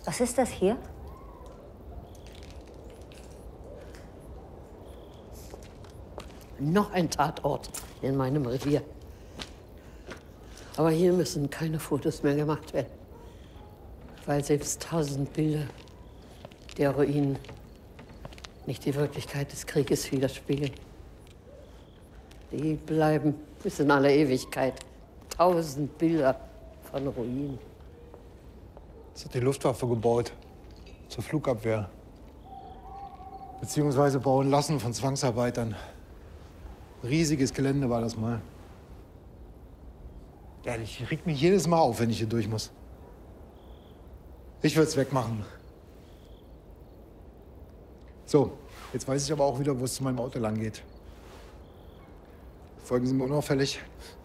Was ist das hier? Noch ein Tatort in meinem Revier. Aber hier müssen keine Fotos mehr gemacht werden. Weil selbst 1000 Bilder der Ruinen nicht die Wirklichkeit des Krieges widerspiegeln. Die bleiben bis in alle Ewigkeit. 1000 Bilder von Ruinen. Das hat die Luftwaffe gebaut. Zur Flugabwehr. Beziehungsweise bauen lassen von Zwangsarbeitern. Riesiges Gelände war das mal. Ehrlich, ich reg mich jedes Mal auf, wenn ich hier durch muss. Ich würde es wegmachen. So, jetzt weiß ich aber auch wieder, wo es zu meinem Auto lang geht. Folgen Sie mir unauffällig.